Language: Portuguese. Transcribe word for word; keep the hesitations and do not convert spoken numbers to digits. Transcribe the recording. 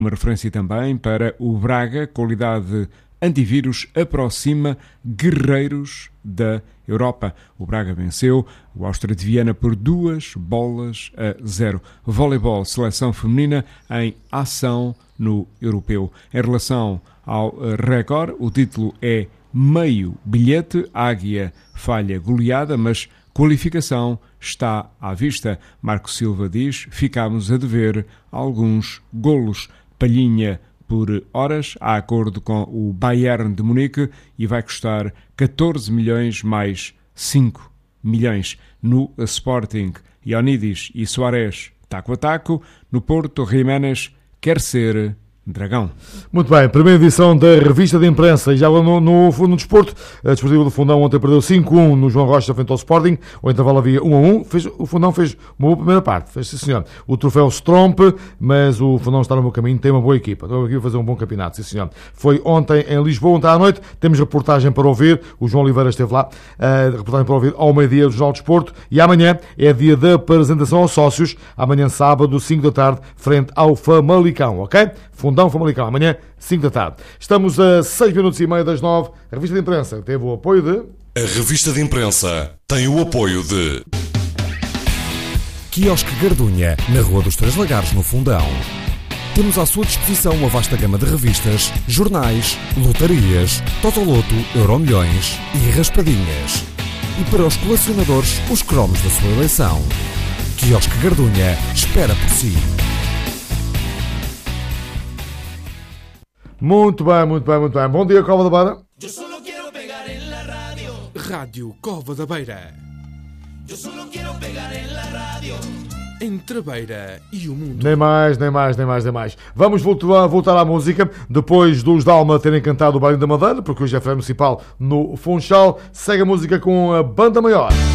Uma referência também para o Braga, qualidade antivírus, aproxima guerreiros da Europa. O Braga venceu o Áustria de Viena por duas bolas a zero. Voleibol, seleção feminina em ação no europeu. Em relação ao Record, o título é meio bilhete. Águia falha goleada, mas qualificação está à vista. Marco Silva diz: ficámos a dever alguns golos. Palhinha por horas, a acordo com o Bayern de Munique, e vai custar catorze milhões mais cinco milhões. No Sporting, Ionidis e Soares taco a taco. No Porto, Jiménez quer ser Dragão. Muito bem, primeira edição da revista de imprensa. E já no, no, no desporto, a Desportiva do Fundão ontem perdeu cinco a um no João Rocha frente ao Sporting. O intervalo havia um a um. Fez, o Fundão fez uma boa primeira parte, fez, sim senhor. O troféu Stromp, mas o Fundão está no bom caminho, tem uma boa equipa. Tem uma equipa a fazer um bom campeonato, sim senhor. Foi ontem em Lisboa, ontem à noite. Temos reportagem para ouvir. O João Oliveira esteve lá. Uh, reportagem para ouvir ao meio-dia do Jornal do Desporto. E amanhã é dia da apresentação aos sócios. Amanhã, sábado, cinco da tarde, frente ao Famalicão, ok? Fundão Famalicão, amanhã, cinco da tarde. Estamos a seis minutos e meio das nove. A revista de imprensa teve o apoio de... A revista de imprensa tem o apoio de... Quiosque Gardunha, na Rua dos Três Lagares, no Fundão. Temos à sua disposição uma vasta gama de revistas, jornais, lotarias, Totoloto, Euromilhões e raspadinhas. E para os colecionadores, os cromos da sua eleição. Quiosque Gardunha espera por si. Muito bem, muito bem, muito bem. Bom dia, Cova da Beira. Rádio Cova da Beira. Entre a Beira e o mundo. Nem mais, nem mais, nem mais, nem mais. Vamos voltar, voltar à música. Depois dos Dalma terem cantado o Baile da Madeira, porque hoje é a Feira Municipal no Funchal, segue a música com a Banda Maior.